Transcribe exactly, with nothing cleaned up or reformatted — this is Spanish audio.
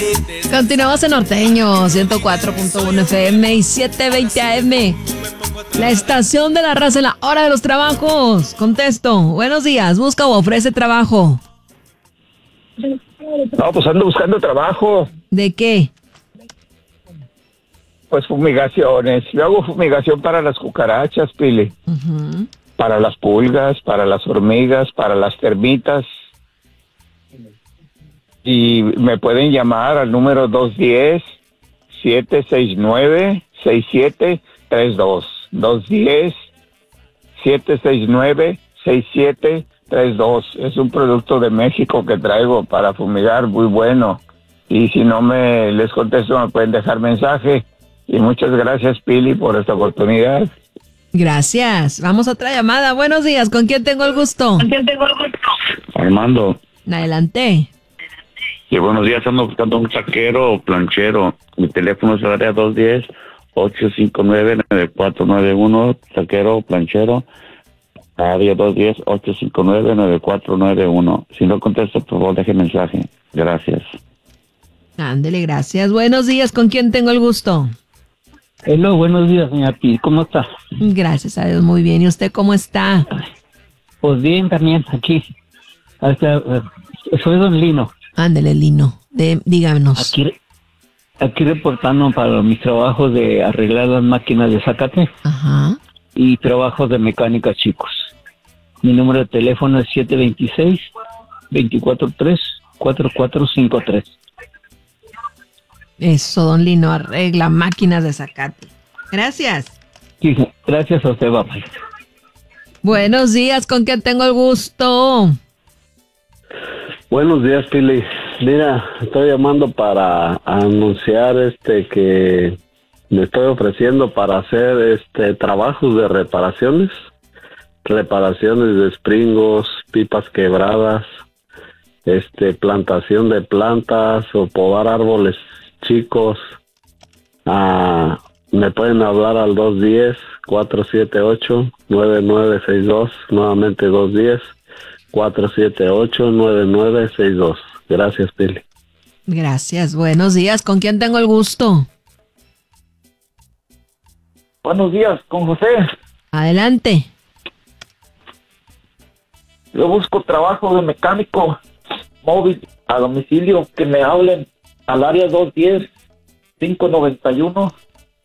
Continuamos en Norteño, ciento cuatro punto uno F M y setecientos veinte A M. La estación de la raza en la hora de los trabajos. Contesto. Buenos días. ¿Busca o ofrece trabajo? No, pues ando buscando trabajo. ¿De qué? Pues fumigaciones. Yo hago fumigación para las cucarachas, Pili. Uh-huh. Para las pulgas, para las hormigas, para las termitas. Y me pueden llamar al número dos uno cero, siete seis nueve, seis siete tres dos. dos uno cero, siete seis nueve, seis siete tres dos. Es un producto de México que traigo para fumigar, muy bueno. Y si no me les contesto, me pueden dejar mensaje. Y muchas gracias, Pili, por esta oportunidad. Gracias. Vamos a otra llamada. Buenos días. ¿Con quién tengo el gusto? ¿Con quién tengo el gusto? Armando. Adelante. Sí, buenos días, ando buscando un taquero o planchero. Mi teléfono es el área dos uno cero, ocho cinco nueve, nueve cuatro nueve uno, taquero o planchero. Área dos uno cero, ocho cinco nueve, nueve cuatro nueve uno. Si no contesto, por favor, deje mensaje. Gracias. Ándele, gracias. Buenos días, ¿con quién tengo el gusto? Hello, buenos días, señora Pi. ¿Cómo está? Gracias a Dios, muy bien. ¿Y usted cómo está? Pues bien, también, aquí. Hasta, uh, soy don Lino. Ándele, Lino. De, díganos. Aquí, aquí reportando para mis trabajos de arreglar las máquinas de zacate. Ajá. Y trabajos de mecánica, chicos. Mi número de teléfono es siete dos seis, dos cuatro tres, cuatro cuatro cinco tres. Eso, don Lino, arregla máquinas de zacate. Gracias. Sí, gracias a usted, papá. Buenos días, ¿con quién tengo el gusto? Buenos días, Pili. Mira, estoy llamando para anunciar este que me estoy ofreciendo para hacer este trabajos de reparaciones, reparaciones de springos, pipas quebradas, este plantación de plantas o podar árboles chicos. Ah, me pueden hablar al dos uno cero, cuatro siete ocho, nueve nueve seis dos, nuevamente dos uno cero, cuatro siete ocho, nueve nueve seis dos. Gracias, Pili. Gracias, buenos días. ¿Con quién tengo el gusto? Buenos días, con José. Adelante. Yo busco trabajo de mecánico móvil a domicilio, que me hablen al área dos uno cero, cinco nueve uno,